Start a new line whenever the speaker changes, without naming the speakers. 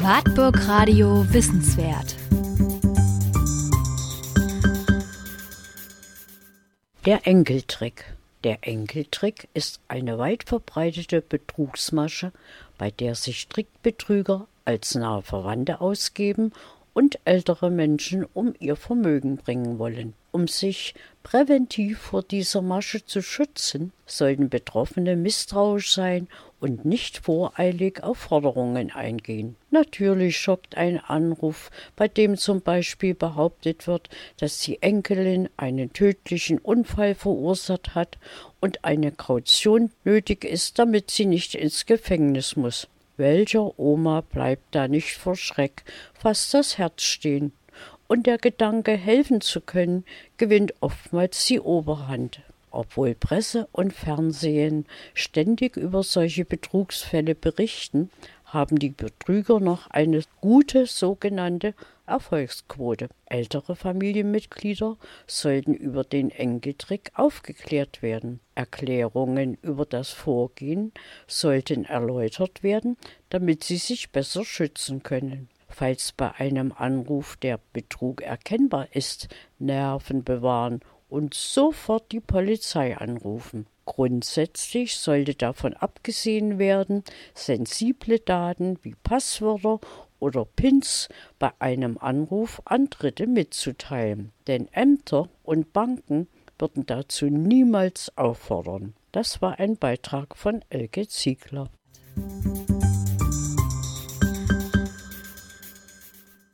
Wartburg Radio Wissenswert.
Der Enkeltrick. Der Enkeltrick ist eine weit verbreitete Betrugsmasche, bei der sich Trickbetrüger als nahe Verwandte ausgeben und ältere Menschen um ihr Vermögen bringen wollen. Um sich präventiv vor dieser Masche zu schützen, sollten Betroffene misstrauisch sein und nicht voreilig auf Forderungen eingehen. Natürlich schockt ein Anruf, bei dem zum Beispiel behauptet wird, dass die Enkelin einen tödlichen Unfall verursacht hat und eine Kaution nötig ist, damit sie nicht ins Gefängnis muss. Welcher Oma bleibt da nicht vor Schreck fast das Herz stehen? Und der Gedanke, helfen zu können, gewinnt oftmals die Oberhand. Obwohl Presse und Fernsehen ständig über solche Betrugsfälle berichten, haben die Betrüger noch eine gute sogenannte Erfolgsquote. Ältere Familienmitglieder sollten über den Enkeltrick aufgeklärt werden. Erklärungen über das Vorgehen sollten erläutert werden, damit sie sich besser schützen können. Falls bei einem Anruf der Betrug erkennbar ist, Nerven bewahren und sofort die Polizei anrufen. Grundsätzlich sollte davon abgesehen werden, sensible Daten wie Passwörter oder PINs bei einem Anruf an Dritte mitzuteilen. Denn Ämter und Banken würden dazu niemals auffordern. Das war ein Beitrag von Elke Ziegler.